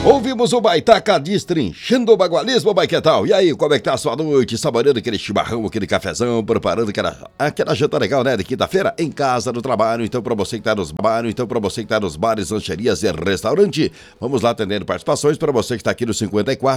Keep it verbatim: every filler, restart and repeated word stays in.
Ouvimos o Baitaca destrinchando o bagualismo, Baiquetal. E aí, como é que tá a sua noite? Saboreando aquele chimarrão, aquele cafezão, preparando aquela, aquela janta legal, né? De quinta-feira, em casa, no trabalho. Então, pra você que tá nos bares, então pra você que tá nos bares, lancherias e restaurante, vamos lá atendendo participações. Pra você que tá aqui no cinquenta e quatro,